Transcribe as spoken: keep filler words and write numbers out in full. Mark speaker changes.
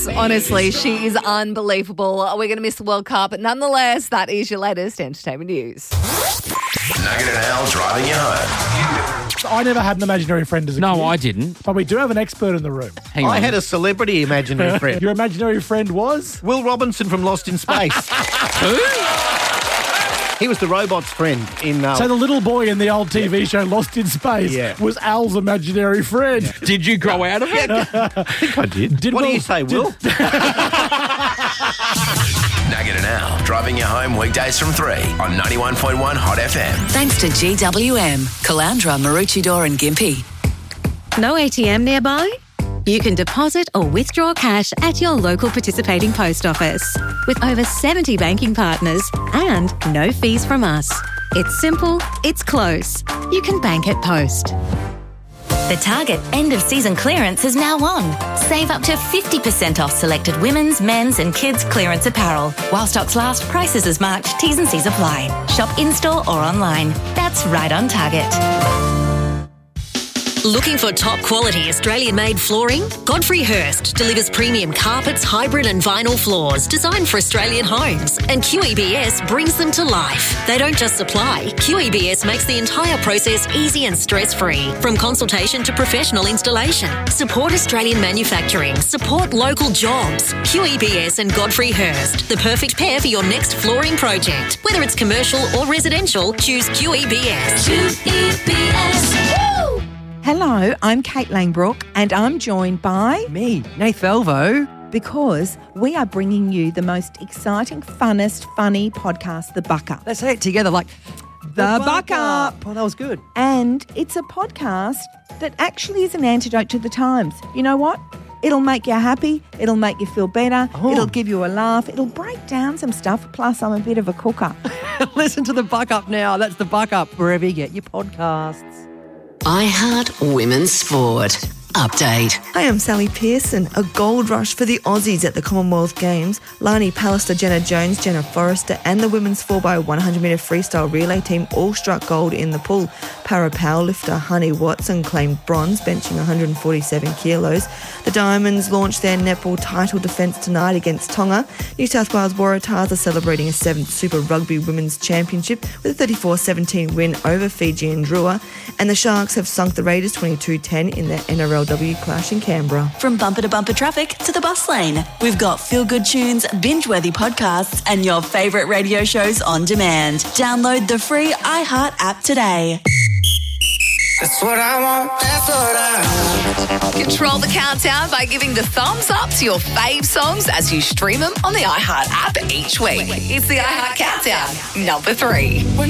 Speaker 1: Yes, honestly, she is unbelievable. We're going to miss the World Cup, but nonetheless, that is your latest entertainment news.
Speaker 2: Nugget and Al driving you home.
Speaker 3: I never had an imaginary friend as a
Speaker 4: No,
Speaker 3: kid.
Speaker 4: I didn't.
Speaker 3: But we do have an expert in the room.
Speaker 4: Hang on.
Speaker 5: I had a celebrity imaginary friend.
Speaker 3: Your imaginary friend was?
Speaker 5: Will Robinson from Lost in Space.
Speaker 4: Who?
Speaker 5: He was the robot's friend in... Uh,
Speaker 3: So the little boy in the old T V show Lost in Space
Speaker 5: Yeah.
Speaker 3: was Al's imaginary friend.
Speaker 4: Did you grow out of it?
Speaker 5: I think I did.
Speaker 3: Did
Speaker 5: what
Speaker 3: Will-
Speaker 5: do you say,
Speaker 3: did-
Speaker 5: Will?
Speaker 2: Nugget and Al driving you home weekdays from three on ninety-one point one Hot F M.
Speaker 6: Thanks to G W M, Calandra, Maroochydore and Gympie.
Speaker 7: No A T M nearby? You can deposit or withdraw cash at your local participating post office. With over seventy banking partners and no fees from us. It's simple, it's close. You can bank at Post.
Speaker 8: The Target end-of-season clearance is now on. Save up to fifty percent off selected women's, men's and kids' clearance apparel. While stocks last, prices as marked, T's and C's apply. Shop in-store or online. That's right on Target.
Speaker 9: Looking for top-quality Australian-made flooring? Godfrey Hirst delivers premium carpets, hybrid and vinyl floors designed for Australian homes. And Q E B S brings them to life. They don't just supply. Q E B S makes the entire process easy and stress-free. From consultation to professional installation. Support Australian manufacturing. Support local jobs. Q E B S and Godfrey Hirst. The perfect pair for your next flooring project. Whether it's commercial or residential, choose Q E B S. Q E B S. Woo!
Speaker 10: Hello, I'm Kate Langbrook and I'm joined by...
Speaker 11: Me, Nath Velvo.
Speaker 10: Because we are bringing you the most exciting, funnest, funny podcast, The Buck Up.
Speaker 11: Let's say it together like...
Speaker 10: The, Buck Up.
Speaker 11: Oh, that was good.
Speaker 10: And it's a podcast that actually is an antidote to the times. You know what? It'll make you happy. It'll make you feel better.
Speaker 11: Oh.
Speaker 10: It'll give you a laugh. It'll break down some stuff. Plus, I'm a bit of a cooker.
Speaker 11: Listen to The Buck Up now. That's The Buck Up, wherever you get your podcasts.
Speaker 6: iHeart Women's Sport. Update.
Speaker 12: Hi, I'm Sally Pearson. A gold rush for the Aussies at the Commonwealth Games. Lani Pallister, Jenna Jones, Jenna Forrester and the women's four by one hundred metre freestyle relay team all struck gold in the pool. Para powerlifter Honey Watson claimed bronze, benching one hundred forty-seven kilos. The Diamonds launched their netball title defence tonight against Tonga. New South Wales Waratahs are celebrating a seventh Super Rugby Women's Championship with a thirty-four seventeen win over Fiji and Drua. And the Sharks have sunk the Raiders twenty-two ten in their N R L W clash in Canberra.
Speaker 13: From bumper to bumper traffic to the bus lane, we've got feel-good tunes, binge-worthy podcasts and your favourite radio shows on demand. Download the free iHeart app today.
Speaker 14: That's what I want, that's what I want.
Speaker 1: Control the countdown by giving the thumbs up to your fave songs as you stream them on the iHeart app each week. It's the iHeart Countdown, number three.